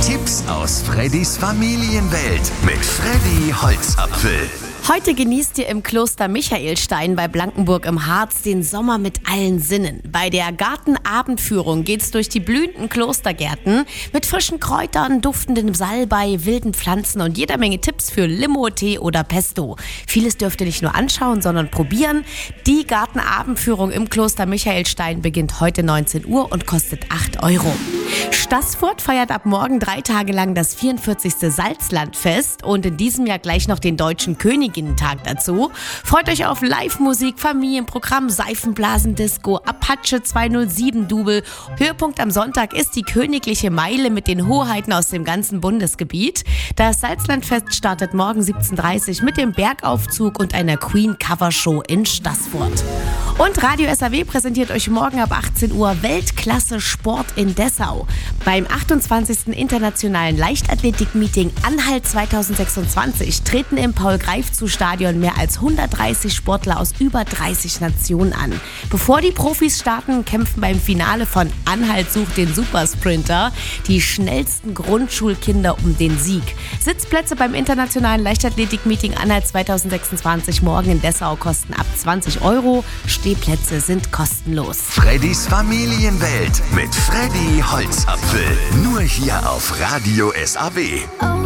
Tipps aus Freddys Familienwelt mit Freddy Holzapfel. Heute genießt ihr im Kloster Michaelstein bei Blankenburg im Harz den Sommer mit allen Sinnen. Bei der Gartenabendführung geht's durch die blühenden Klostergärten mit frischen Kräutern, duftendem Salbei, wilden Pflanzen und jeder Menge Tipps für Limo, Tee oder Pesto. Vieles dürft ihr nicht nur anschauen, sondern probieren. Die Gartenabendführung im Kloster Michaelstein beginnt heute 19 Uhr und kostet 8 €. Staßfurt feiert ab morgen 3 Tage lang das 44. Salzlandfest und in diesem Jahr gleich noch den Deutschen Königinnentag dazu. Freut euch auf Live-Musik, Familienprogramm, Seifenblasendisco, Apache 207-Double. Höhepunkt am Sonntag ist die königliche Meile mit den Hoheiten aus dem ganzen Bundesgebiet. Das Salzlandfest startet morgen 17:30 Uhr mit dem Bergaufzug und einer Queen-Cover-Show in Staßfurt. Und Radio SAW präsentiert euch morgen ab 18 Uhr Weltklasse Sport in Dessau. Beim 28. Internationalen Leichtathletik-Meeting Anhalt 2026 treten im Paul-Greifzu-Stadion mehr als 130 Sportler aus über 30 Nationen an. Bevor die Profis starten, kämpfen beim Finale von Anhalt sucht den Supersprinter die schnellsten Grundschulkinder um den Sieg. Sitzplätze beim Internationalen Leichtathletik-Meeting Anhalt 2026 morgen in Dessau kosten ab 20 €. Stehplätze sind kostenlos. Freddys Familienwelt mit Freddy Holzapfel. Nur hier auf Radio SAW.